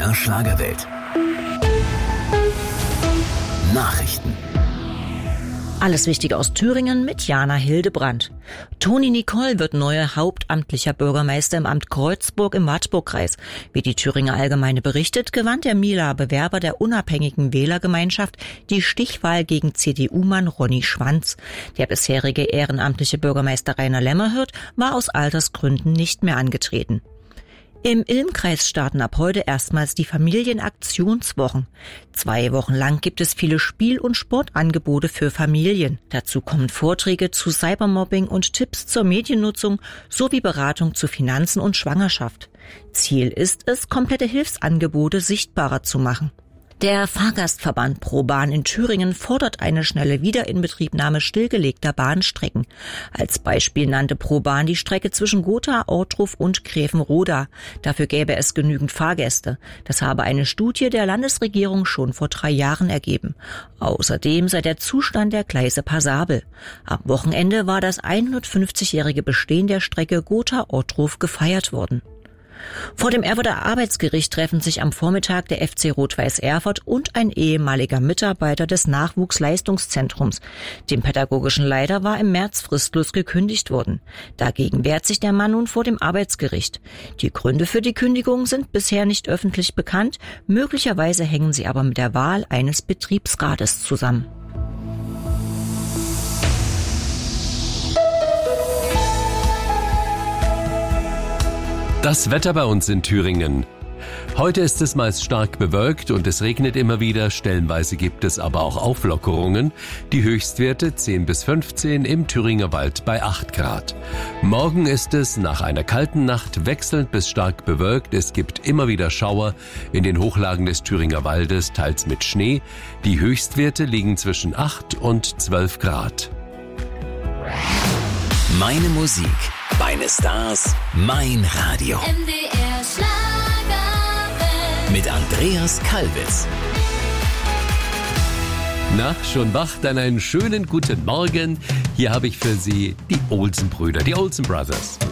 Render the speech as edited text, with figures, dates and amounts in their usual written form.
MDR Schlagerwelt. Nachrichten. Alles Wichtige aus Thüringen mit Jana Hildebrandt. Toni Nicol wird neuer hauptamtlicher Bürgermeister im Amt Kreuzburg im Wartburgkreis. Wie die Thüringer Allgemeine berichtet, gewann der Mieler Bewerber der unabhängigen Wählergemeinschaft die Stichwahl gegen CDU-Mann Ronny Schwanz. Der bisherige ehrenamtliche Bürgermeister Rainer Lämmerhirt war aus Altersgründen nicht mehr angetreten. Im Ilm-Kreis starten ab heute erstmals die Familienaktionswochen. 2 Wochen lang gibt es viele Spiel- und Sportangebote für Familien. Dazu kommen Vorträge zu Cybermobbing und Tipps zur Mediennutzung sowie Beratung zu Finanzen und Schwangerschaft. Ziel ist es, komplette Hilfsangebote sichtbarer zu machen. Der Fahrgastverband ProBahn in Thüringen fordert eine schnelle Wiederinbetriebnahme stillgelegter Bahnstrecken. Als Beispiel nannte ProBahn die Strecke zwischen Gotha, Ortruf und Grevenroda. Dafür gäbe es genügend Fahrgäste. Das habe eine Studie der Landesregierung schon vor 3 Jahren ergeben. Außerdem sei der Zustand der Gleise passabel. Am Wochenende war das 150-jährige Bestehen der Strecke Gotha-Ortruf gefeiert worden. Vor dem Erfurter Arbeitsgericht treffen sich am Vormittag der FC Rot-Weiß Erfurt und ein ehemaliger Mitarbeiter des Nachwuchsleistungszentrums. Dem pädagogischen Leiter war im März fristlos gekündigt worden. Dagegen wehrt sich der Mann nun vor dem Arbeitsgericht. Die Gründe für die Kündigung sind bisher nicht öffentlich bekannt, möglicherweise hängen sie aber mit der Wahl eines Betriebsrates zusammen. Das Wetter bei uns in Thüringen. Heute ist es meist stark bewölkt und es regnet immer wieder, stellenweise gibt es aber auch Auflockerungen. Die Höchstwerte 10 bis 15, im Thüringer Wald bei 8 Grad. Morgen ist es nach einer kalten Nacht wechselnd bis stark bewölkt. Es gibt immer wieder Schauer in den Hochlagen des Thüringer Waldes, teils mit Schnee. Die Höchstwerte liegen zwischen 8 und 12 Grad. Meine Musik, meine Stars, mein Radio. MDR Schlagerwelt. Mit Andreas Kalbitz. Na, schon wach? Dann einen schönen guten Morgen. Hier habe ich für Sie die Olsen-Brüder, die Olsen Brothers.